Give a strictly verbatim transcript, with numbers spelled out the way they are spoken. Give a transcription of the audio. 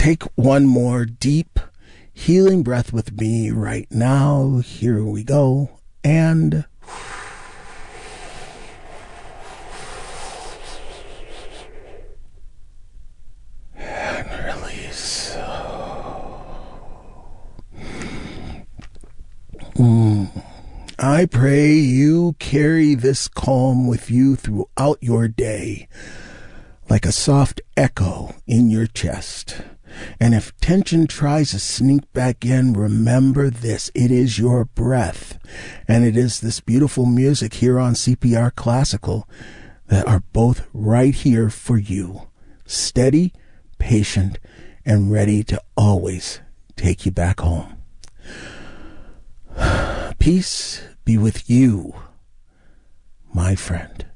take one more deep healing breath with me right now. Here we go. And and release. Mm. I pray you carry this calm with you throughout your day, like a soft echo in your chest. And if tension tries to sneak back in, remember this. It is your breath, and it is this beautiful music here on C P R Classical that are both right here for you. Steady, patient, and ready to always take you back home. Peace be with you, my friend.